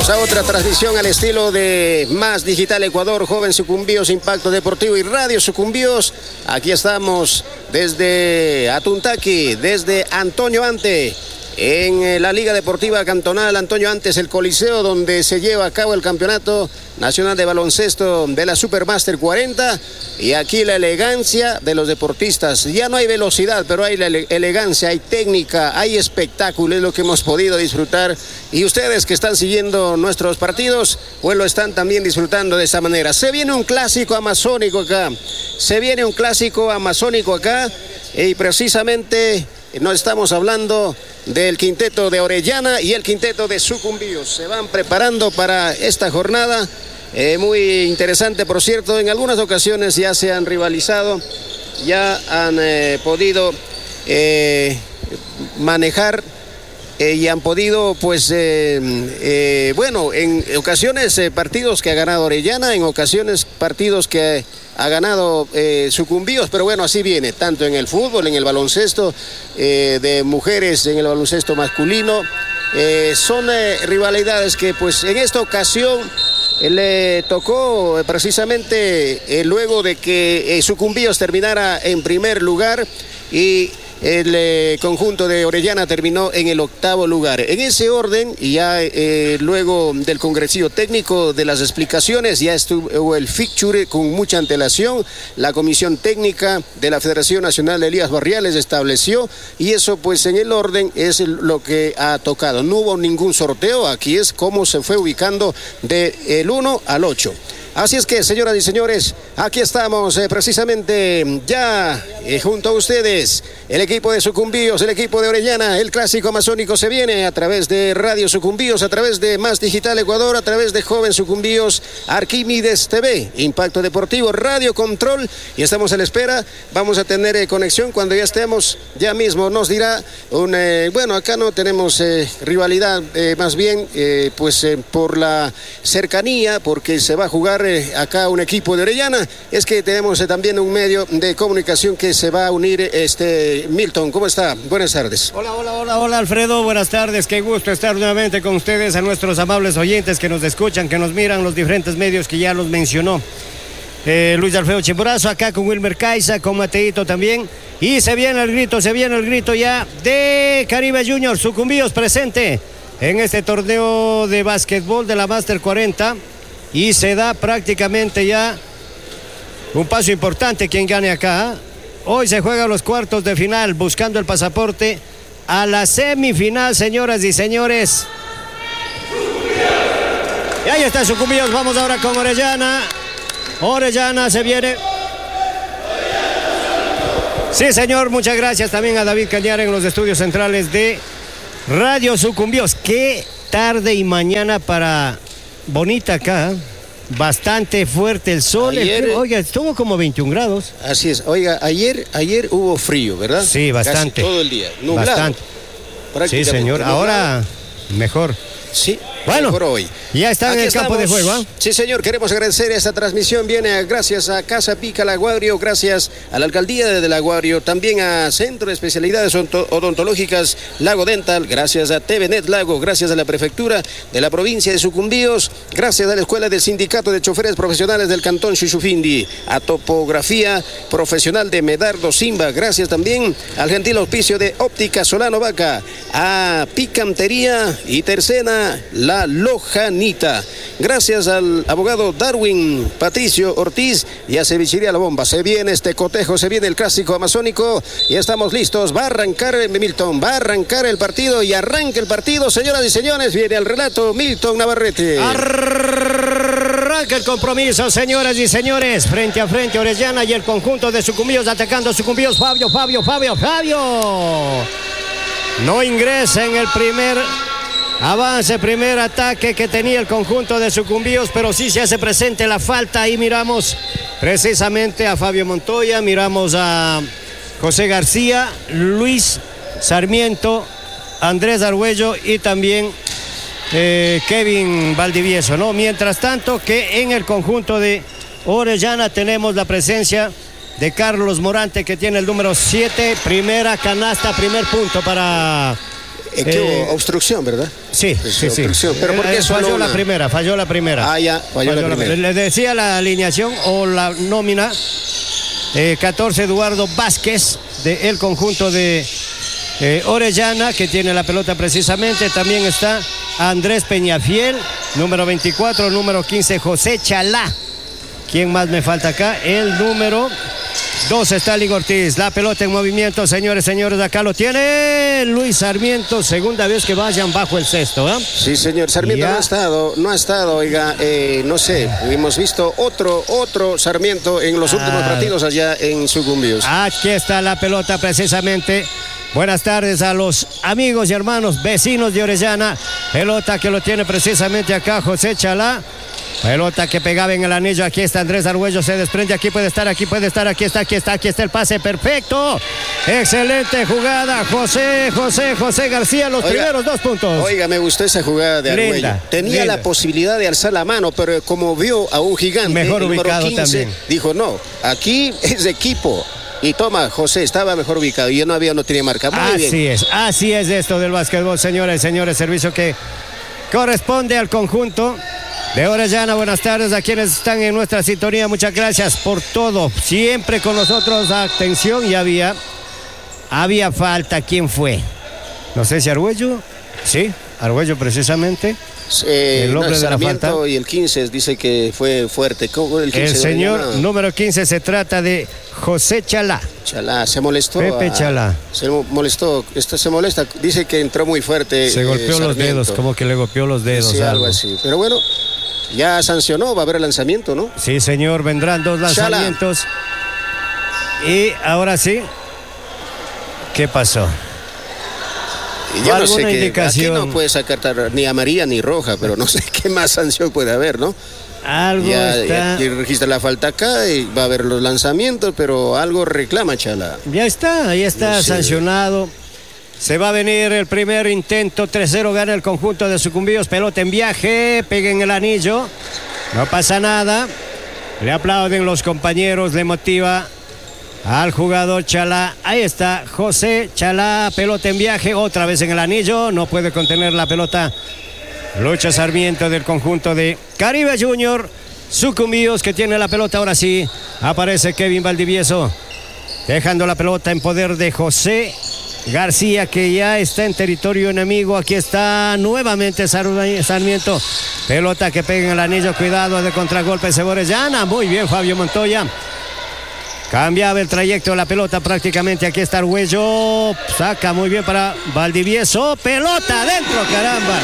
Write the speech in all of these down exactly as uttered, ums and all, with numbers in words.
Bienvenidos a otra transmisión al estilo de Más Digital Ecuador, Joven Sucumbíos, Impacto Deportivo y Radio Sucumbíos. Aquí estamos desde Atuntaqui, desde Antonio Ante, en la Liga Deportiva Cantonal Antonio Antes, el Coliseo, donde se lleva a cabo el Campeonato Nacional de Baloncesto de la Supermaster cuarenta. Y aquí la elegancia de los deportistas. Ya no hay velocidad, pero hay la ele elegancia, hay técnica, hay espectáculo, es lo que hemos podido disfrutar. Y ustedes que están siguiendo nuestros partidos, pues lo están también disfrutando de esta manera. Se viene un clásico amazónico acá. Se viene un clásico amazónico acá. Y precisamente nos estamos hablando del quinteto de Orellana y el quinteto de Sucumbíos. Se van preparando para esta jornada. Eh, muy interesante, por cierto. En algunas ocasiones ya se han rivalizado, ya han eh, podido eh, manejar eh, y han podido, pues, eh, eh, bueno, en ocasiones eh, partidos que ha ganado Orellana, en ocasiones partidos que ha ganado eh, Sucumbíos, pero bueno, así viene, tanto en el fútbol, en el baloncesto eh, de mujeres, en el baloncesto masculino. Eh, son eh, rivalidades que, pues, en esta ocasión eh, le tocó eh, precisamente eh, luego de que eh, Sucumbíos terminara en primer lugar y el eh, conjunto de Orellana terminó en el octavo lugar. En ese orden, y ya eh, luego del congresillo técnico, de las explicaciones, ya estuvo el fixture con mucha antelación. La comisión técnica de la Federación Nacional de Ligas Barriales estableció, y eso, pues, en el orden es lo que ha tocado. No hubo ningún sorteo, aquí es cómo se fue ubicando del uno al ocho. Así es que, señoras y señores, aquí estamos eh, precisamente ya eh, junto a ustedes, el equipo de Sucumbíos, el equipo de Orellana. El clásico amazónico se viene a través de Radio Sucumbíos, a través de Más Digital Ecuador, a través de Joven Sucumbíos, Arquímedes T V, Impacto Deportivo, Radio Control, y estamos a la espera. Vamos a tener eh, conexión cuando ya estemos, ya mismo nos dirá un, eh, bueno, acá no tenemos eh, rivalidad, eh, más bien eh, pues eh, por la cercanía, porque se va a jugar acá un equipo de Orellana. Es que tenemos eh, también un medio de comunicación que se va a unir. este Milton, ¿cómo está? Buenas tardes. Hola, hola, hola, hola Alfredo, buenas tardes, qué gusto estar nuevamente con ustedes, a nuestros amables oyentes que nos escuchan, que nos miran, los diferentes medios que ya los mencionó eh, Luis Alfredo Chimborazo, acá con Wilmer Caiza, con Mateito también, y se viene el grito, se viene el grito ya de Caribe Junior, Sucumbíos presente en este torneo de básquetbol de la Master cuarenta. Y se da prácticamente ya un paso importante quien gane acá. Hoy se juegan los cuartos de final, buscando el pasaporte a la semifinal, señoras y señores. Y ahí está Sucumbíos. Vamos ahora con Orellana. Orellana se viene. Sí, señor, muchas gracias también a David Cañar en los estudios centrales de Radio Sucumbíos. Qué tarde y mañana para... bonita acá, bastante fuerte el sol. Ayer, el, oiga, estuvo como veintiún grados. Así es. Oiga, ayer, ayer hubo frío, ¿verdad? Sí, bastante. Casi todo el día. Nublado. Bastante. Sí, señor. Nublado. Ahora mejor. Sí, bueno, mejor hoy. Ya está en el estamos. campo de juego, ¿eh? Sí, señor, queremos agradecer esta transmisión. Viene gracias a Casa Pica Laguario, gracias a la Alcaldía de Laguario, también a Centro de Especialidades Odontológicas Lago Dental, gracias a T V Net Lago, gracias a la Prefectura de la provincia de Sucumbíos, gracias a la Escuela del Sindicato de Choferes Profesionales del Cantón Xuxufindi, a Topografía Profesional de Medardo Simba, gracias también al gentil auspicio de Óptica Solano Vaca, a Picantería y Tercena La Lojanita. Gracias al abogado Darwin Patricio Ortiz y a Cevichería La Bomba. Se viene este cotejo, se viene el clásico amazónico y estamos listos. Va a arrancar Milton, va a arrancar el partido y arranca el partido, señoras y señores. Viene el relato Milton Navarrete. Arranca el compromiso, señoras y señores. Frente a frente Orellana y el conjunto de Sucumbíos atacando Sucumbíos. Fabio, Fabio, Fabio, Fabio. No ingresa en el primer avance, primer ataque que tenía el conjunto de Sucumbíos, pero sí se hace presente la falta. Ahí miramos precisamente a Fabio Montoya, miramos a José García, Luis Sarmiento, Andrés Argüello y también eh, Kevin Valdivieso, ¿no? Mientras tanto que en el conjunto de Orellana tenemos la presencia de Carlos Morante, que tiene el número siete, primera canasta, primer punto para Eh, ¿Qué hubo? Obstrucción, ¿verdad? Sí, pues, sí, sí. obstrucción. ¿Pero por qué eh, solo falló una? la primera, falló la primera. Ah, ya, falló, falló la, la primera. Le decía la alineación o la nómina. Eh, catorce, Eduardo Vázquez, del conjunto de eh, Orellana, que tiene la pelota precisamente. También está Andrés Peñafiel, número veinticuatro, número quince, José Chalá. ¿Quién más me falta acá? El número doce, Stalin Ortiz. La pelota en movimiento, señores, señores. Acá lo tiene Luis Sarmiento. Segunda vez que vayan bajo el cesto, ¿eh? Sí, señor. Sarmiento ya no ha estado, no ha estado, oiga, eh, no sé. Hemos visto otro, otro Sarmiento en los últimos ah, partidos allá en Sucumbíos. Aquí está la pelota precisamente. Buenas tardes a los amigos y hermanos vecinos de Orellana. Pelota que lo tiene precisamente acá José Chalá. Pelota que pegaba en el anillo. Aquí está Andrés Argüello. Se desprende. Aquí puede estar. Aquí puede estar. Aquí está. Aquí está. Aquí está el pase perfecto. Excelente jugada. José, José, José García. Los oiga, primeros dos puntos. Oiga, me gustó esa jugada de Argüello. Linda, Tenía linda. la posibilidad de alzar la mano, pero como vio a un gigante, mejor el ubicado número quince, también. Dijo, no, aquí es de equipo. Y toma, José, estaba mejor ubicado. Yo no había, no tenía marca. Muy así bien. es. Así es esto del básquetbol, señoras y señores. Servicio que corresponde al conjunto de Orellana. Buenas tardes a quienes están en nuestra sintonía. Muchas gracias por todo. Siempre con nosotros. Atención, ya había había falta. ¿Quién fue? No sé si Argüello. Sí, Argüello precisamente. Eh, el hombre no, de la falta. Y el quince dice que fue fuerte. ¿Cómo el quince el señor no? número quince se trata de José Chalá. Chalá, se molestó. Pepe a, Chalá. Se molestó, este se molesta. Dice que entró muy fuerte. Se golpeó eh, los dedos, como que le golpeó los dedos. Sí, algo así. Pero bueno, ya sancionó, va a haber el lanzamiento, ¿no? Sí, señor, vendrán dos lanzamientos. Chalá. Y ahora sí, ¿qué pasó? Yo no sé qué, indicación? Aquí no puede sacar ni amarilla ni roja, pero no sé qué más sanción puede haber, ¿no? Algo ya, está... ya registra la falta acá y va a haber los lanzamientos, pero algo reclama Chalá. Ya está, ahí está no sé. sancionado. Se va a venir el primer intento, tres cero gana el conjunto de Sucumbíos, pelota en viaje, pega en el anillo, no pasa nada. Le aplauden los compañeros, le motiva al jugador Chalá. Ahí está José Chalá, pelota en viaje, otra vez en el anillo, no puede contener la pelota Lucho Sarmiento del conjunto de Caribe Junior. Sucumbíos que tiene la pelota, ahora sí aparece Kevin Valdivieso dejando la pelota en poder de José García, que ya está en territorio enemigo. Aquí está nuevamente Sarmiento, pelota que pega en el anillo, cuidado de contragolpe de Orellana. Muy bien Fabio Montoya. Cambiaba el trayecto de la pelota prácticamente. Aquí está Argüello. Saca muy bien para Valdivieso. Pelota adentro, caramba.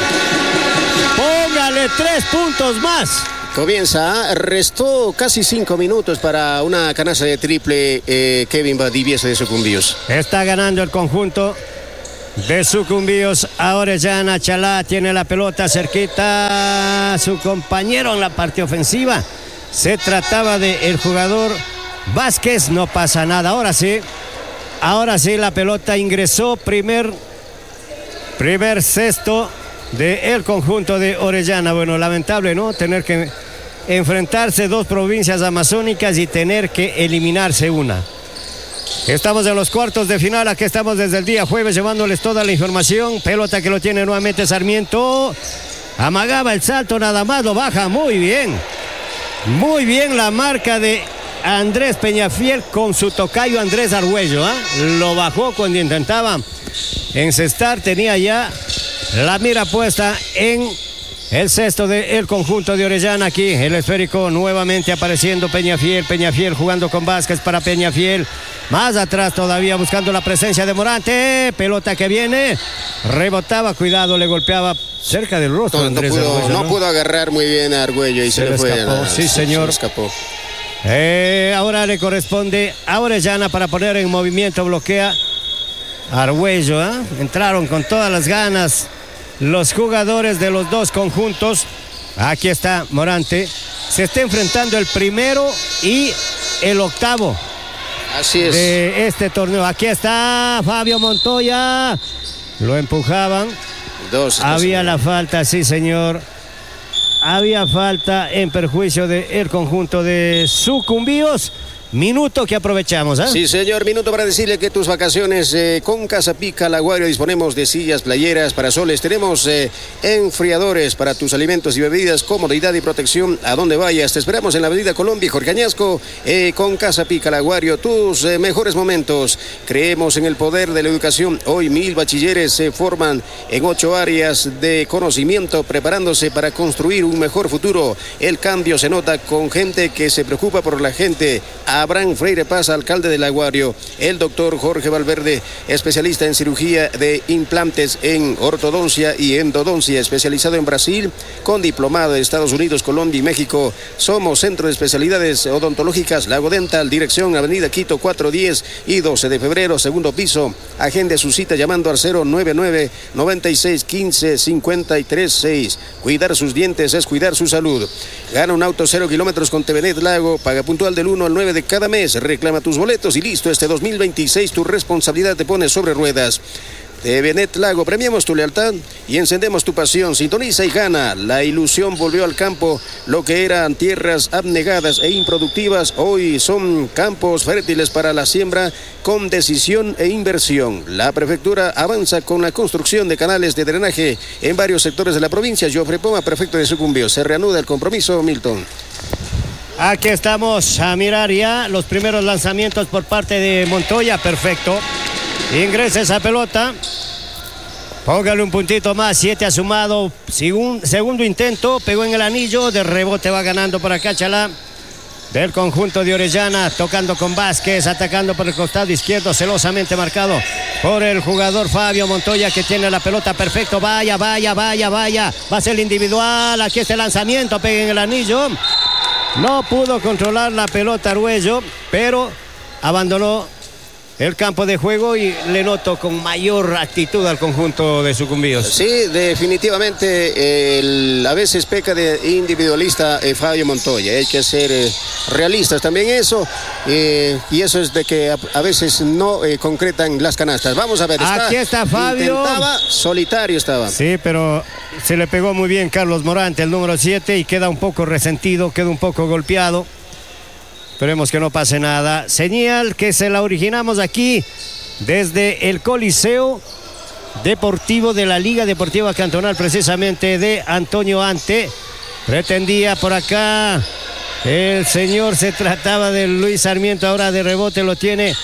Póngale tres puntos más. Comienza, restó casi cinco minutos para una canasta de triple eh, Kevin Valdivieso de Sucumbíos. Está ganando el conjunto de Sucumbíos a Orellana. Chalá tiene la pelota cerquita. Su compañero en la parte ofensiva. Se trataba del jugador Vázquez, no pasa nada. Ahora sí, ahora sí la pelota ingresó. Primer, primer cesto del conjunto de Orellana. Bueno, lamentable, ¿no? Tener que enfrentarse dos provincias amazónicas y tener que eliminarse una. Estamos en los cuartos de final. Aquí estamos desde el día jueves llevándoles toda la información. Pelota que lo tiene nuevamente Sarmiento. Amagaba el salto, nada más lo baja. Muy bien. Muy bien la marca de Andrés Peñafiel con su tocayo Andrés Argüello, ¿eh? Lo bajó cuando intentaba encestar. Tenía ya la mira puesta en el cesto del conjunto de Orellana. Aquí el esférico nuevamente apareciendo Peñafiel. Peñafiel jugando con Vázquez para Peñafiel. Más atrás todavía buscando la presencia de Morante. Pelota que viene. Rebotaba, cuidado, le golpeaba cerca del rostro. No, Andrés no, pudo, Argüello, ¿no? no pudo agarrar muy bien a Argüello y se, se le, le fue. Escapó. Sí, señor. Se escapó. Eh, ahora le corresponde a Orellana para poner en movimiento. Bloquea Argüello, ¿eh? Entraron con todas las ganas los jugadores de los dos conjuntos. Aquí está Morante. Se está enfrentando el primero y el octavo. Así es. De este torneo. Aquí está Fabio Montoya. Lo empujaban. Dos. Había dos. la falta, sí, señor. Había falta en perjuicio del conjunto de Sucumbíos. minuto que aprovechamos, ¿eh? Sí, señor, minuto para decirle que tus vacaciones eh, con Casa Pica Laguario disponemos de sillas, playeras, parasoles, tenemos eh, enfriadores para tus alimentos y bebidas, comodidad y protección a donde vayas. Te esperamos en la avenida Colombia y Jorge Añasco eh, con Casa Pica Laguario, tus eh, mejores momentos. Creemos en el poder de la educación. Hoy mil bachilleres se forman en ocho áreas de conocimiento, preparándose para construir un mejor futuro. El cambio se nota con gente que se preocupa por la gente. Abraham Freire Paz, alcalde de Laguario. El doctor Jorge Valverde, especialista en cirugía de implantes en ortodoncia y endodoncia, especializado en Brasil, con diplomado de Estados Unidos, Colombia y México. Somos Centro de Especialidades Odontológicas Lago Dental, dirección Avenida Quito cuatrocientos diez y doce de febrero, segundo piso. Agende su cita llamando al cero nueve nueve, noventa y seis, quince, cincuenta y tres seis. Cuidar sus dientes es cuidar su salud. Gana un auto cero kilómetros con T V Net Lago, paga puntual del uno al nueve de cada mes, reclama tus boletos y listo, este dos mil veintiséis tu responsabilidad te pone sobre ruedas. T V Net Lago, premiamos tu lealtad y encendemos tu pasión. Sintoniza y gana. La ilusión volvió al campo. Lo que eran tierras abnegadas e improductivas, hoy son campos fértiles para la siembra con decisión e inversión. La prefectura avanza con la construcción de canales de drenaje en varios sectores de la provincia. Jofre Poma, prefecto de Sucumbíos. Se reanuda el compromiso, Milton. Aquí estamos a mirar ya los primeros lanzamientos por parte de Montoya. Perfecto. Ingresa esa pelota. Póngale un puntito más. Siete ha sumado. Segun, segundo intento. Pegó en el anillo. De rebote va ganando por acá Chalá. Del conjunto de Orellana. Tocando con Vázquez. Atacando por el costado izquierdo. Celosamente marcado por el jugador Fabio Montoya, que tiene la pelota. Perfecto. Vaya, vaya, vaya, vaya. Va a ser el individual. Aquí está el lanzamiento. Pega en el anillo. No pudo controlar la pelota Arguello, pero abandonó el campo de juego y le noto con mayor actitud al conjunto de Sucumbíos. Sí, definitivamente el, a veces peca de individualista eh, Fabio Montoya. Hay que ser eh, realistas también eso, eh, y eso es de que a, a veces no eh, concretan las canastas. Vamos a ver, está, aquí está Fabio. Intentaba, solitario estaba. Sí, pero se le pegó muy bien Carlos Morante, el número siete, y queda un poco resentido, queda un poco golpeado. Esperemos que no pase nada. Señal que se la originamos aquí desde el Coliseo Deportivo de la Liga Deportiva Cantonal, precisamente de Antonio Ante. Pretendía por acá el señor, se trataba de Luis Sarmiento, ahora de rebote lo tiene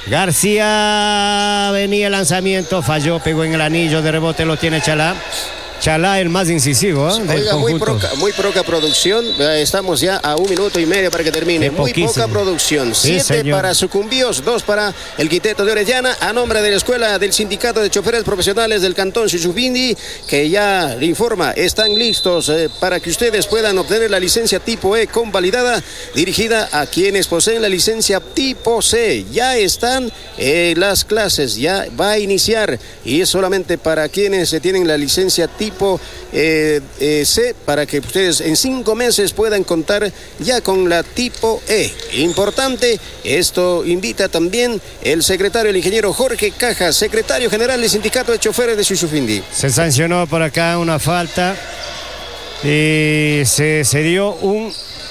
García. Venía el lanzamiento, falló, pegó en el anillo, de rebote lo tiene Chalá. Chalá, el más incisivo, ¿eh? Oiga, muy poca, muy poca producción. Estamos ya a un minuto y medio para que termine. Muy poca producción. Sí, Siete señor. para Sucumbíos, dos para el Quiteto de Orellana, a nombre de la Escuela del Sindicato de Choferes Profesionales del Cantón Shushufindi, que ya le informa, están listos eh, para que ustedes puedan obtener la licencia tipo E convalidada, dirigida a quienes poseen la licencia tipo C. Ya están eh, las clases, ya va a iniciar, y es solamente para quienes se tienen la licencia tipo Eh, eh, C, para que ustedes en cinco meses puedan contar ya con la tipo E. Importante, esto invita también el secretario, el ingeniero Jorge Cajas, secretario general del Sindicato de Choferes de Shushufindi. Se sancionó por acá una falta y se, se dio un,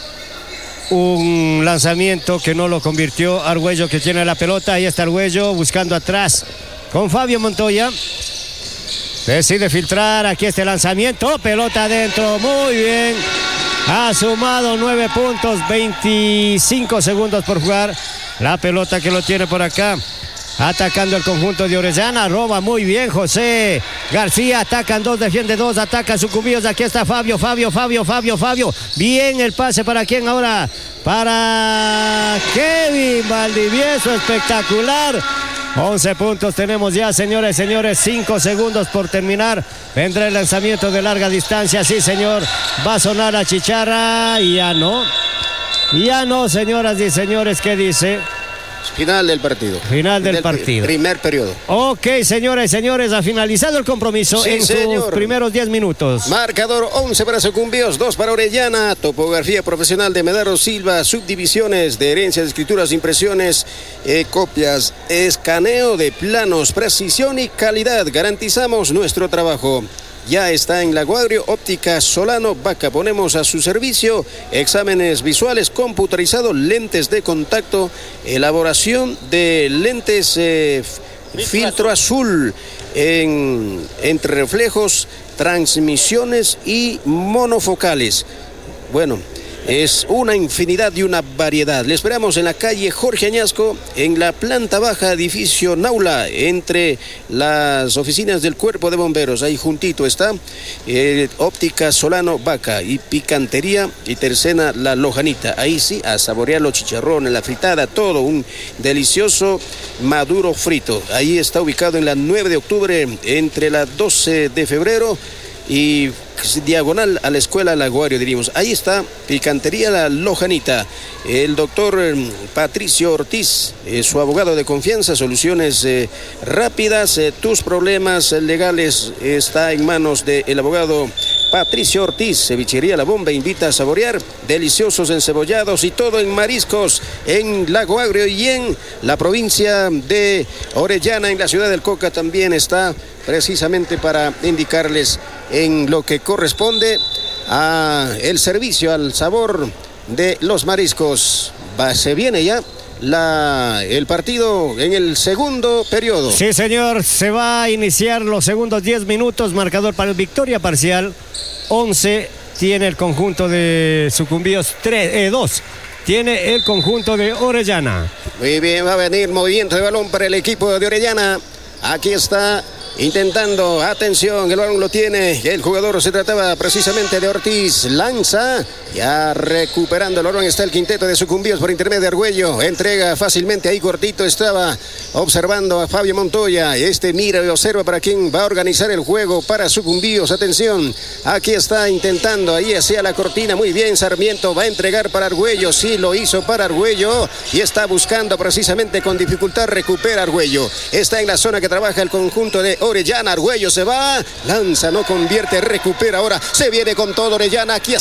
un lanzamiento que no lo convirtió. Arguello, que tiene la pelota. Ahí está Arguello buscando atrás con Fabio Montoya. Decide filtrar, aquí este lanzamiento, pelota adentro, muy bien. Ha sumado nueve puntos, veinticinco segundos por jugar. La pelota que lo tiene por acá, atacando el conjunto de Orellana, roba muy bien José García, atacan dos, defiende dos, ataca Sucumbíos. Aquí está Fabio, Fabio, Fabio, Fabio, Fabio. Bien el pase, ¿para quién ahora? Para Kevin Valdivieso, espectacular. once puntos tenemos ya, señores, señores, cinco segundos por terminar. Vendrá el lanzamiento de larga distancia, sí, señor. Va a sonar la chicharra y ya no. Ya no, señoras y señores, ¿qué dice? Final del partido. Final del, del partido. Primer periodo. Ok, señoras y señores, ha finalizado el compromiso, sí, en señor. Sus primeros diez minutos. Marcador once para Sucumbíos, dos para Orellana. Topografía profesional de Medaro Silva. Subdivisiones de herencia de escrituras, impresiones, eh, copias, escaneo de planos, precisión y calidad. Garantizamos nuestro trabajo. ya está en Lago Agrio. Óptica Solano Vaca, ponemos a su servicio exámenes visuales computarizados, lentes de contacto, elaboración de lentes eh, filtro azul en, entre reflejos, transmisiones y monofocales. Bueno, es una infinidad y una variedad. Le esperamos en la calle Jorge Añasco, en la planta baja, edificio Naula, entre las oficinas del Cuerpo de Bomberos. Ahí juntito está eh, Óptica Solano Vaca y Picantería y Tercena La Lojanita. Ahí sí, a saborear los chicharrones, la fritada, todo un delicioso maduro frito. Ahí está ubicado en la nueve de octubre, entre la doce de febrero y diagonal a la escuela Lago Agrio, diríamos. Ahí está Picantería La Lojanita. El doctor Patricio Ortiz, eh, su abogado de confianza, soluciones eh, rápidas. Eh, tus problemas legales está en manos del abogado Patricio Ortiz. Cevichería La Bomba invita a saborear deliciosos encebollados y todo en mariscos en Lago Agrio y en la provincia de Orellana. En la ciudad del Coca también está, precisamente para indicarles en lo que corresponde a el servicio al sabor de los mariscos. Va, se viene ya la, el partido en el segundo periodo. Sí, señor, se va a iniciar los segundos diez minutos. Marcador para el victoria parcial once tiene el conjunto de Sucumbíos, dos tiene el conjunto de Orellana. Muy bien, va a venir movimiento de balón para el equipo de Orellana. Aquí está intentando, atención, el balón lo tiene el jugador, se trataba precisamente de Ortiz, lanza, ya recuperando el balón está el quinteto de Sucumbíos por intermedio de Argüello, entrega fácilmente ahí cortito, estaba observando a Fabio Montoya, este mira y observa para quien va a organizar el juego para Sucumbíos. Atención, aquí está intentando, ahí hacia la cortina, muy bien, Sarmiento va a entregar para Argüello, sí lo hizo para Argüello y está buscando precisamente con dificultad, recupera Argüello, está en la zona que trabaja el conjunto de Orellana. Argüello se va, lanza, no convierte, recupera ahora, se viene con todo Orellana, aquí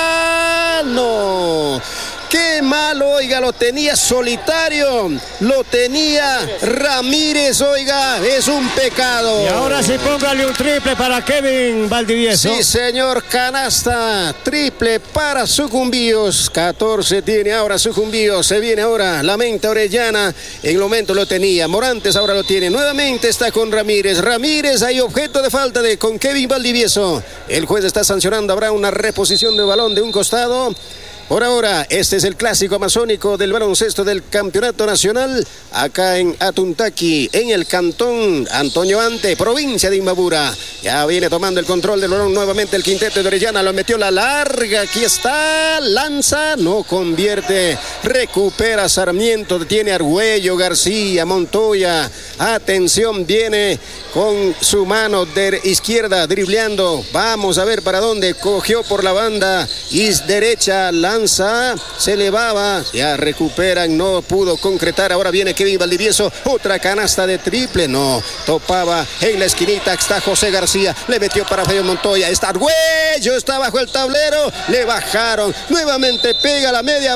está, no, qué malo, oiga, lo tenía solitario, lo tenía Ramírez, oiga, es un pecado. Y ahora sí, póngale un triple para Kevin Valdivieso. Sí, señor, canasta, triple para Sucumbíos, catorce tiene ahora Sucumbíos, se viene ahora, lamenta Orellana, en el momento lo tenía, Morantes ahora lo tiene, nuevamente está con Ramírez, Ramírez, hay objeto de falta de con Kevin Valdivieso, el juez está sancionando, habrá una reposición de balón de un costado. Por ahora, este es el clásico amazónico del baloncesto del campeonato nacional, acá en Atuntaqui, en el cantón Antonio Ante, provincia de Imbabura. Ya viene tomando el control del balón nuevamente el quinteto de Orellana, lo metió la larga, aquí está, lanza, no convierte, recupera Sarmiento, tiene Argüello, García, Montoya, atención, viene con su mano de izquierda, dribleando, vamos a ver para dónde, cogió por la banda y derecha, lanza. Se elevaba, ya recuperan, no pudo concretar, ahora viene Kevin Valdivieso, otra canasta de triple, no, topaba en la esquinita, está José García, le metió para Fabio Montoya, está Argüello, está bajo el tablero, le bajaron, nuevamente pega la media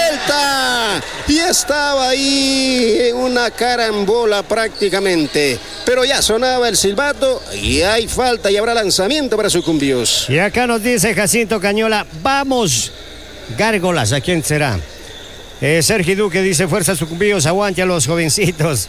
vuelta, y estaba ahí en una carambola prácticamente, pero ya sonaba el silbato, y hay falta, y habrá lanzamiento para Sucumbíos. Y acá nos dice Jacinto Cañola, vamos Gárgolas, ¿a quién será? Eh, Sergio Duque dice, fuerza Sucumbíos, aguante a los jovencitos.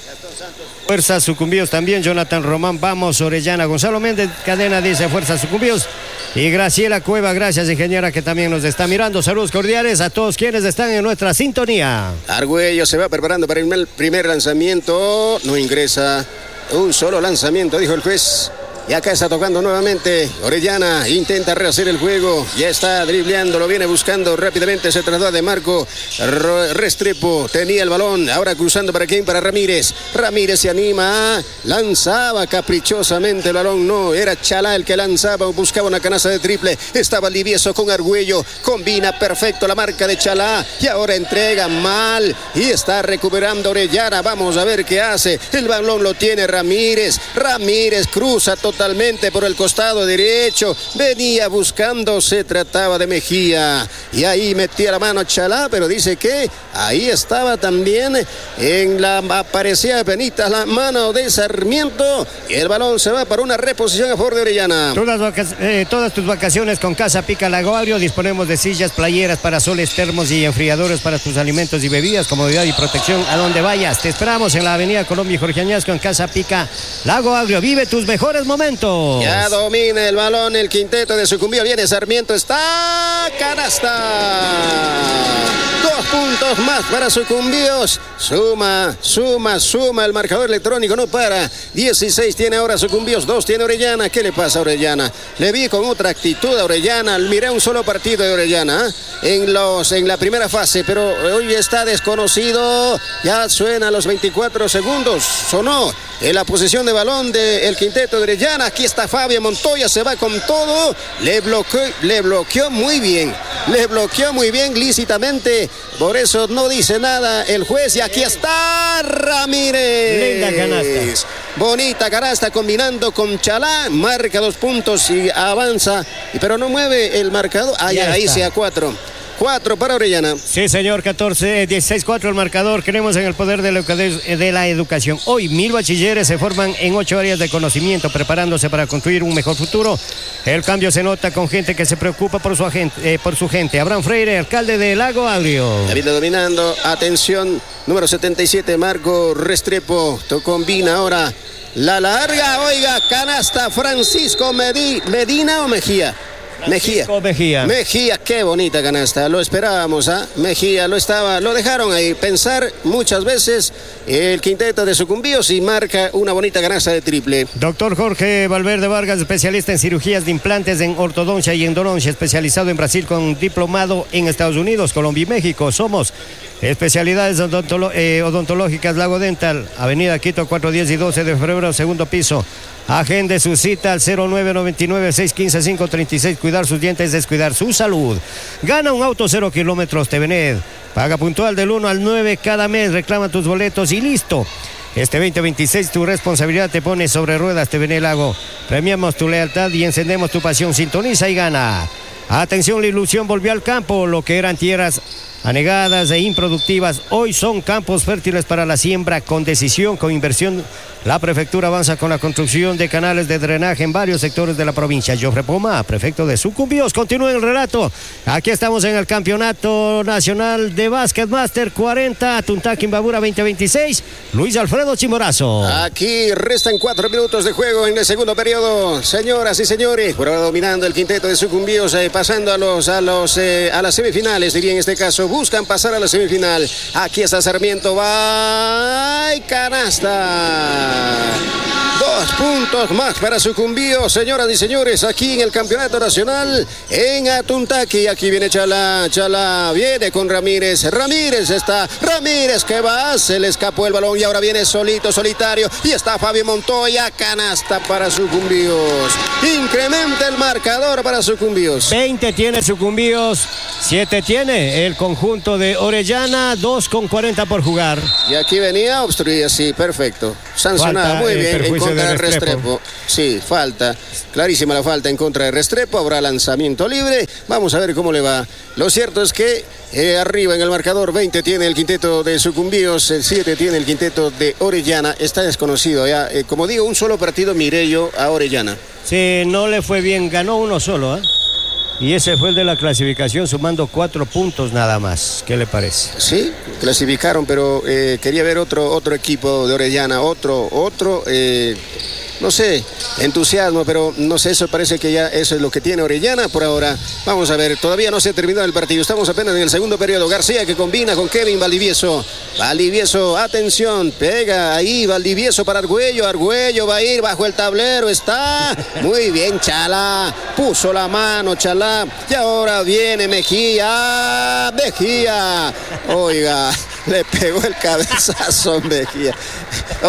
Fuerza Sucumbíos también, Jonathan Román, vamos Orellana. Gonzalo Méndez Cadena dice, fuerza Sucumbíos. Y Graciela Cueva, gracias ingeniera que también nos está mirando. Saludos cordiales a todos quienes están en nuestra sintonía. Argüello se va preparando para el primer lanzamiento, no ingresa, un solo lanzamiento, dijo el juez. Y acá está tocando nuevamente Orellana, intenta rehacer el juego, ya está dribleando, lo viene buscando rápidamente, se trató de Marco Restrepo, tenía el balón, ahora cruzando para quién, para Ramírez, Ramírez se anima, lanzaba caprichosamente el balón, no, era Chalá el que lanzaba, buscaba una canasta de triple, estaba Valdivieso con Argüello, combina perfecto la marca de Chalá, y ahora entrega mal, y está recuperando Orellana, vamos a ver qué hace, el balón lo tiene Ramírez, Ramírez cruza totalmente, totalmente por el costado derecho. Venía buscando, se trataba de Mejía. Y ahí metía la mano Chalá, pero dice que ahí estaba también en la aparecía penitas la mano de Sarmiento. Y el balón se va para una reposición a favor de Orellana. Todas, vaca- eh, todas tus vacaciones con Casa Pica Lago Agrio. Disponemos de sillas, playeras, parasoles, termos y enfriadores para tus alimentos y bebidas, comodidad y protección a donde vayas. Te esperamos en la avenida Colombia y Jorge Añasco en Casa Pica Lago Agrio. Vive tus mejores momentos. Ya domina el balón el quinteto de Sucumbíos. Viene Sarmiento, está canasta. Dos puntos más para Sucumbíos. Suma, suma, suma el marcador electrónico, no para. dieciséis tiene ahora Sucumbíos, dos tiene Orellana. ¿Qué le pasa a Orellana? Le vi con otra actitud a Orellana. Miré un solo partido de Orellana ¿eh? en, los, en la primera fase, pero hoy está desconocido. Ya suena a los veinticuatro segundos. Sonó en la posición de balón del quinteto de Orellana. Aquí está Fabio Montoya, se va con todo. Le bloqueó, le bloqueó muy bien. Le bloqueó muy bien lícitamente. Por eso no dice nada el juez. Y aquí está Ramírez. Linda canasta. Bonita canasta combinando con Chalá. Marca dos puntos y avanza. Pero no mueve el marcador. Ah, ya, ahí sea cuatro. Cuatro para Orellana. Sí, señor, catorce, dieciséis cuatro el marcador. Creemos en el poder de la, de la educación. Hoy mil bachilleres se forman en ocho áreas de conocimiento, preparándose para construir un mejor futuro. El cambio se nota con gente que se preocupa por su, agente, eh, por su gente. Abraham Freire, alcalde de Lago Agrio. David dominando. Atención, número setenta y siete, Marco Restrepo. Combina ahora la larga. Oiga, canasta Francisco Medi, Medina o Mejía. Mejía. Mejía. Mejía, qué bonita canasta. Lo esperábamos, ¿ah? ¿eh? Mejía lo estaba, lo dejaron ahí pensar muchas veces el quinteto de Sucumbíos y marca una bonita canasta de triple. Doctor Jorge Valverde Vargas, especialista en cirugías de implantes, en ortodoncia y endodoncia, especializado en Brasil con diplomado en Estados Unidos, Colombia y México. Somos especialidades odontolo- eh, odontológicas Lago Dental, Avenida Quito, cuatro diez y doce de febrero, segundo piso. Agende su cita al cero nueve nueve nueve, seis uno cinco, cinco tres seis. Cuidar sus dientes es cuidar su salud. Gana un auto cero kilómetros Tevenet. Paga puntual del uno al nueve cada mes. Reclama tus boletos y listo. Este veinte veintiséis tu responsabilidad te pone sobre ruedas Tevenet Lago. Premiamos tu lealtad y encendemos tu pasión. Sintoniza y gana. Atención, la ilusión volvió al campo. Lo que eran tierras anegadas e improductivas, hoy son campos fértiles para la siembra. Con decisión, con inversión, la prefectura avanza con la construcción de canales de drenaje en varios sectores de la provincia. Jofre Poma, prefecto de Sucumbíos, continúa el relato. Aquí estamos en el Campeonato Nacional de Básquet Master cuarenta, Tuntaki Imbabura veinte veintiséis. Luis Alfredo Chimborazo. Aquí restan cuatro minutos de juego en el segundo periodo. Señoras y señores, por ahora dominando el quinteto de Sucumbíos, eh, pasando a los a los eh, a las semifinales, diría en este caso. Buscan pasar a la semifinal. Aquí está Sarmiento. Va y canasta. Dos puntos más para Sucumbíos, señoras y señores, aquí en el Campeonato Nacional en Atuntaki. Aquí viene Chalá, Chalá viene con Ramírez. Ramírez está, Ramírez que va, se le escapó el balón y ahora viene solito, solitario. Y está Fabio Montoya, canasta para Sucumbíos. Incrementa el marcador para Sucumbíos. veinte tiene Sucumbíos, siete tiene el conjunto de Orellana, dos con cuarenta por jugar. Y aquí venía a obstruir, sí, perfecto. Sancionado, Falta, muy eh, bien, en perjuicio contra de de Restrepo. Restrepo. Sí, falta, clarísima la falta en contra de Restrepo. Habrá lanzamiento libre, vamos a ver cómo le va. Lo cierto es que eh, arriba en el marcador, veinte tiene el quinteto de Sucumbíos, el siete tiene el quinteto de Orellana. Está desconocido ya, eh, como digo, un solo partido miré yo a Orellana. Sí, no le fue bien, ganó uno solo, ¿eh? Y ese fue el de la clasificación, sumando cuatro puntos nada más. ¿Qué le parece? Sí, clasificaron, pero eh, quería ver otro, otro equipo de Orellana, otro, otro, eh, no sé, entusiasmo, pero no sé, eso parece que ya eso es lo que tiene Orellana por ahora. Vamos a ver, todavía no se ha terminado el partido, estamos apenas en el segundo periodo. García que combina con Kevin Valdivieso. Valdivieso, atención, pega ahí Valdivieso para Argüello. Argüello va a ir bajo el tablero, está muy bien Chalá, puso la mano Chalá y ahora viene Mejía, Mejía, oiga, le pegó el cabezazo Mejía. Oiga,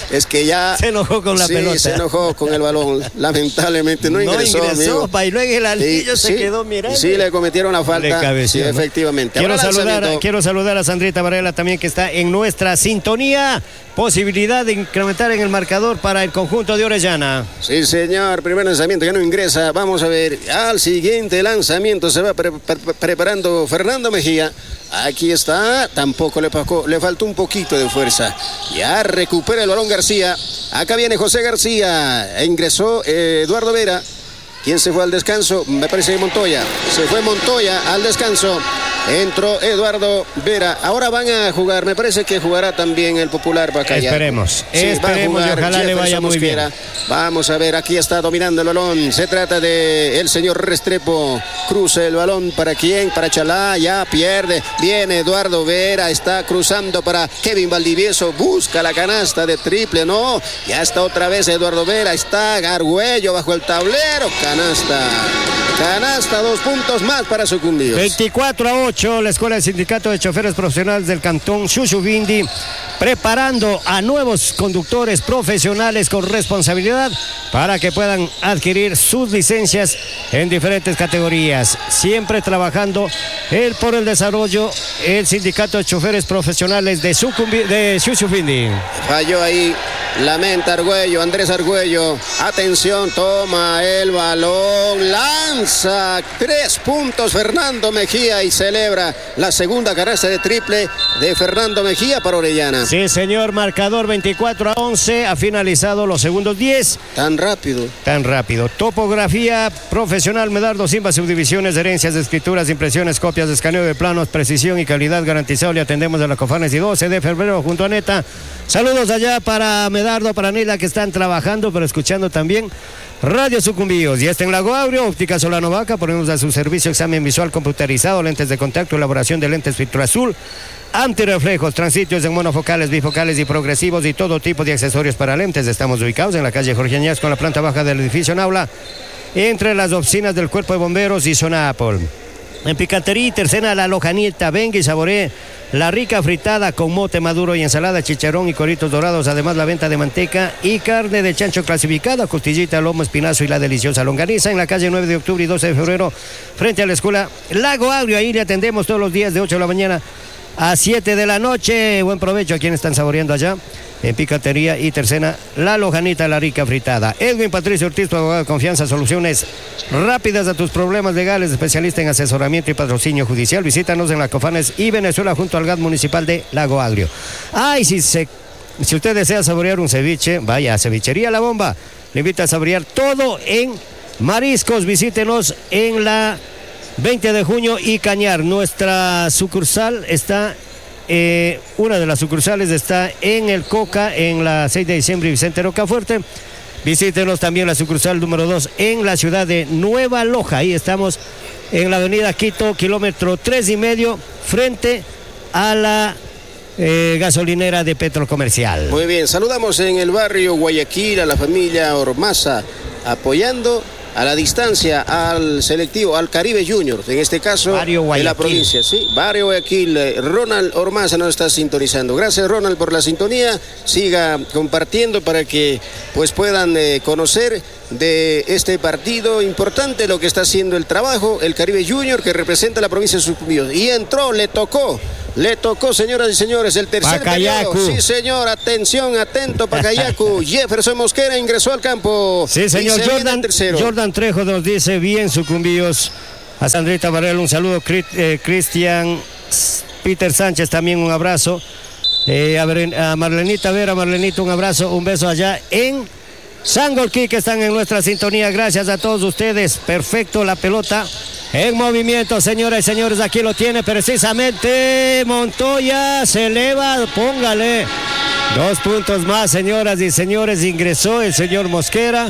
Es que ya... Se enojó con la sí, pelota. se enojó con el balón. Lamentablemente no ingresó. No ingresó, amigo. bailó en el anillo, sí, se sí, quedó mirando. Sí, le cometieron la falta. Cabeció, sí, ¿no? efectivamente. Quiero saludar, quiero saludar a Sandrita Varela también, que está en nuestra sintonía. Posibilidad de incrementar en el marcador para el conjunto de Orellana. Sí, señor. Primer lanzamiento, ya no ingresa. Vamos a ver. Al siguiente lanzamiento se va pre pre preparando Fernando Mejía. Aquí está. Tampoco le, pacó, le faltó un poquito de fuerza. Ya recupera el balón García. Acá viene José García. E ingresó eh, Eduardo Vera. ¿Quién se fue al descanso? Me parece que Montoya. Se fue Montoya al descanso. Entró Eduardo Vera. Ahora van a jugar. Me parece que jugará también el popular Bacaya. Esperemos. Sí, esperemos y ojalá Jefferson le vaya muy Mosquera. bien. Vamos a ver. Aquí está dominando el balón. Se trata de el señor Restrepo. Cruza el balón. ¿Para quién? Para Chalá. Ya pierde. Viene Eduardo Vera. Está cruzando para Kevin Valdivieso. Busca la canasta de triple. No. Ya está otra vez Eduardo Vera. Está Argüello bajo el tablero. Canasta. Canasta. Dos puntos más para Sucumbíos. veinticuatro a ocho. La Escuela del Sindicato de Choferes Profesionales del Cantón Xuxuvindi preparando a nuevos conductores profesionales con responsabilidad para que puedan adquirir sus licencias en diferentes categorías. Siempre trabajando el, por el desarrollo el Sindicato de Choferes Profesionales de, de Xuxuvindi. Falló ahí. Lamenta Argüello, Andrés Argüello. Atención, toma el balón. Lanza tres puntos Fernando Mejía y celebra la segunda canasta de triple de Fernando Mejía para Orellana. Sí, señor, marcador veinticuatro a once. Ha finalizado los segundos diez. Tan rápido. Tan rápido. Topografía profesional Medardo Simba, subdivisiones, herencias, escrituras, impresiones, copias, escaneo de planos, precisión y calidad garantizado. Le atendemos a la Cofanes y doce de febrero junto a Neta. Saludos allá para Medardo, para Nila, que están trabajando, pero escuchando también Radio Sucumbíos. Y está en Lago Aureo, Óptica Solano Vaca. Ponemos a su servicio examen visual computarizado, lentes de contacto, elaboración de lentes filtro azul, antirreflejos, transitos en monofocales, bifocales y progresivos y todo tipo de accesorios para lentes. Estamos ubicados en la calle Jorge Añaz con la planta baja del edificio Naula, entre las oficinas del Cuerpo de Bomberos y Zona Apple. En picantería y tercena, la lojanita. Venga y saboree la rica fritada con mote maduro y ensalada, chicharrón y coritos dorados. Además, la venta de manteca y carne de chancho clasificada, costillita, lomo, espinazo y la deliciosa longaniza. En la calle nueve de octubre y doce de febrero, frente a la escuela Lago Aureo. Ahí le atendemos todos los días de ocho de la mañana a siete de la noche. Buen provecho a quienes están saboreando allá. En picantería y tercena, la lojanita, la rica fritada. Edwin Patricio Ortiz, tu abogado de confianza, soluciones rápidas a tus problemas legales, especialista en asesoramiento y patrocinio judicial. Visítanos en la Cofanes y Venezuela junto al G A T municipal de Lago Agrio. Ay, si, se, si usted desea saborear un ceviche, vaya a Cevichería La Bomba. Le invita a saborear todo en mariscos. Visítenos en la veinte de junio y Cañar. Nuestra sucursal está... Eh, una de las sucursales está en el Coca, en la seis de diciembre y Vicente Rocafuerte. Visítenos también la sucursal número dos en la ciudad de Nueva Loja. Ahí estamos en la avenida Quito, kilómetro tres y medio, frente a la eh, gasolinera de Petrocomercial. Muy bien, saludamos en el barrio Guayaquil a la familia Ormaza, apoyando a la distancia al selectivo, al Caribe Junior, en este caso de la provincia, sí, Barrio Guayaquil. Ronald Ormaza nos está sintonizando. Gracias, Ronald, por la sintonía. Siga compartiendo para que pues puedan eh, conocer de este partido importante lo que está haciendo el trabajo el Caribe Junior, que representa a la provincia de Sucumbíos. Y entró, le tocó. Le tocó, señoras y señores, el tercer Pacayacu. periodo. Sí, señor, atención, atento, Pacayacu. Jefferson Mosquera ingresó al campo. Sí, señor. Jordan, Jordan Trejo nos dice bien, Sucumbíos. A Sandrita Varela un saludo. Eh, Cristian Peter Sánchez también un abrazo. Eh, a, ver, a Marlenita Vera, Marlenita un abrazo, un beso allá en Sangolquí, que están en nuestra sintonía. Gracias a todos ustedes. Perfecto, la pelota en movimiento, señoras y señores. Aquí lo tiene precisamente Montoya. Se eleva, póngale. Dos puntos más, señoras y señores. Ingresó el señor Mosquera.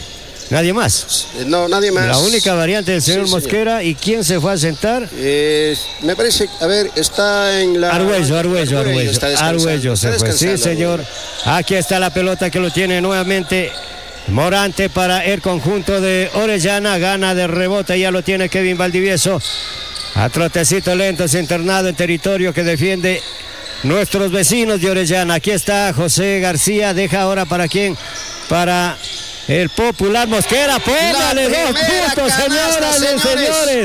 Nadie más. No, nadie más. La única variante del señor sí, Mosquera. Señor. ¿Y quién se fue a sentar? Eh, me parece, a ver, está en la... Argüello, Argüello, Argüello. Argüello se fue. Sí, señor. Aquí está la pelota que lo tiene nuevamente Morante para el conjunto de Orellana. Gana de rebote, ya lo tiene Kevin Valdivieso. A trotecito lento, es internado en territorio que defiende nuestros vecinos de Orellana. Aquí está José García, deja ahora para quién, para el popular Mosquera. Póngale dos puntos, señoras y señores.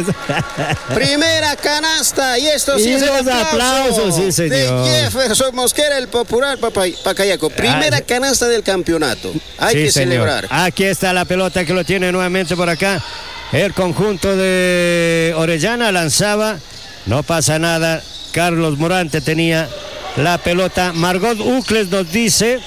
Primera canasta, y esto sí y es el los aplauso aplausos, sí, señor. de Jefferson Mosquera, el popular Pacayaco. Primera ah, canasta del campeonato. Hay sí, que señor. celebrar. Aquí está la pelota que lo tiene nuevamente por acá. El conjunto de Orellana lanzaba, no pasa nada. Carlos Morante tenía la pelota. Margot Ucles nos dice: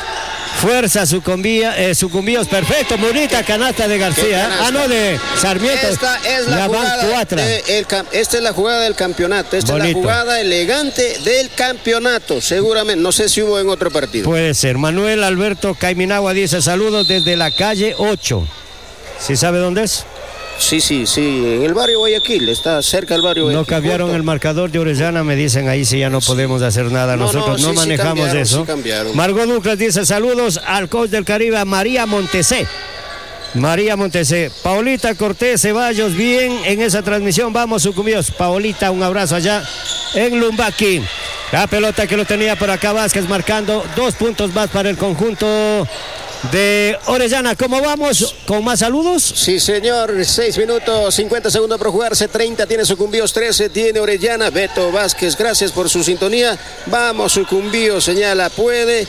fuerza Sucumbíos, eh, Sucumbíos, perfecto, bonita canasta de García. Canasta. Ah, no, de Sarmiento. Esta es la, jugada, de el, esta es la jugada del campeonato. Esta Bonito. es la jugada elegante del campeonato, seguramente. No sé si hubo en otro partido. Puede ser. Manuel Alberto Caiminagua dice: saludos desde la calle ocho. ¿Sí sabe dónde es? Sí, sí, sí, en el barrio Guayaquil, está cerca del barrio Guayaquil. No cambiaron junto. el marcador de Orellana, me dicen ahí, sí, ya no podemos hacer nada, no, nosotros no, no sí, manejamos sí eso. Sí Margot Duclas dice: saludos al coach del Caribe, a María Montesé. María Montesé, Paulita Cortés Ceballos, bien en esa transmisión, vamos Sucumbíos. Paulita, un abrazo allá en Lumbaqui. La pelota que lo tenía por acá Vázquez, marcando dos puntos más para el conjunto de Orellana. ¿Cómo vamos? ¿Con más saludos? Sí, señor. seis minutos, cincuenta segundos por jugarse. treinta tiene Sucumbíos, trece tiene Orellana. Beto Vázquez, gracias por su sintonía. Vamos, Sucumbíos, señala, puede.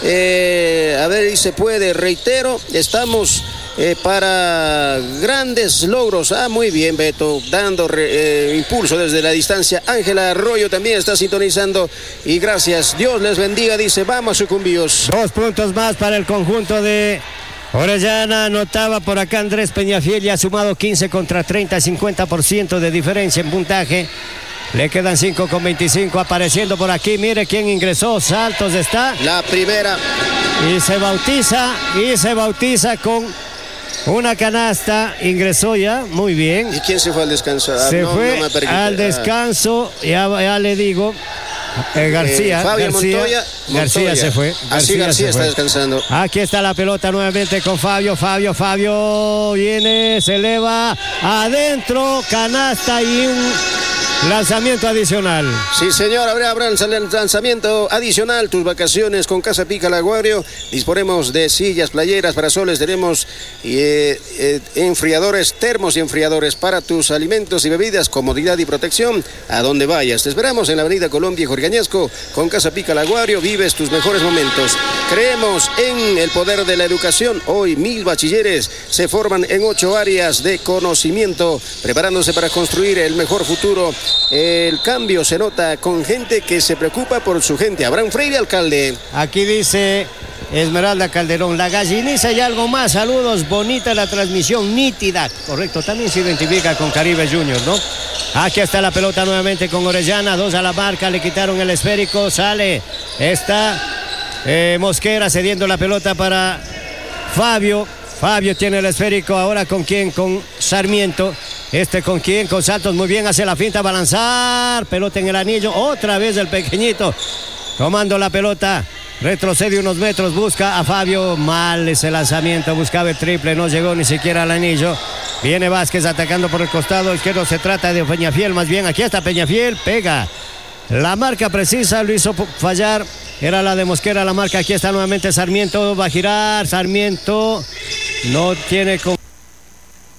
Eh, a ver, dice puede, reitero. Estamos eh, para grandes logros. Ah, muy bien, Beto, dando re, eh, impulso desde la distancia. Ángela Arroyo también está sintonizando. Y gracias, Dios les bendiga, dice, vamos, Sucumbíos. Dos puntos más para el conjunto de Orellana. Anotaba por acá Andrés Peñafiel, ya ha sumado quince contra treinta, cincuenta por ciento de diferencia en puntaje. Le quedan cinco con veinticinco apareciendo por aquí. Mire quién ingresó. Santos está. La primera. Y se bautiza, y se bautiza con una canasta. Ingresó ya, muy bien. ¿Y quién se fue al descanso? Ah, se no, fue no me al descanso, ya, ya le digo. Eh, García, eh, Fabio García, Montoya, García Montoya. se fue. García Así García se está fue. descansando. Aquí está la pelota nuevamente con Fabio, Fabio, Fabio viene, se eleva adentro, canasta y un lanzamiento adicional. Sí, señor, habrá, habrá lanzamiento adicional. Tus vacaciones con Casa Pica Laguario. Disponemos de sillas, playeras, parasoles. Tenemos eh, eh, enfriadores, termos y enfriadores para tus alimentos y bebidas. Comodidad y protección a donde vayas. Te esperamos en la avenida Colombia y Jorge Añasco con Casa Pica Laguario. Vives tus mejores momentos. Creemos en el poder de la educación. Hoy mil bachilleres se forman en ocho áreas de conocimiento, preparándose para construir el mejor futuro. El cambio se nota con gente que se preocupa por su gente. Abraham Freire, alcalde. Aquí dice Esmeralda Calderón: la galliniza y algo más. Saludos, bonita la transmisión, nítida. Correcto, también se identifica con Caribe Junior, ¿no? Aquí está la pelota nuevamente con Orellana. Dos a la marca, le quitaron el esférico. Sale, está eh, Mosquera cediendo la pelota para Fabio. Fabio tiene el esférico, ahora con quién, con Sarmiento. Este con quién, con Santos, muy bien, hace la finta, va a lanzar, pelota en el anillo, otra vez el pequeñito, tomando la pelota, retrocede unos metros, busca a Fabio, mal ese lanzamiento, buscaba el triple, no llegó ni siquiera al anillo. Viene Vázquez atacando por el costado izquierdo, se trata de Peñafiel, más bien, aquí está Peñafiel, pega. La marca precisa, lo hizo fallar, era la de Mosquera la marca, aquí está nuevamente Sarmiento, va a girar, Sarmiento no tiene...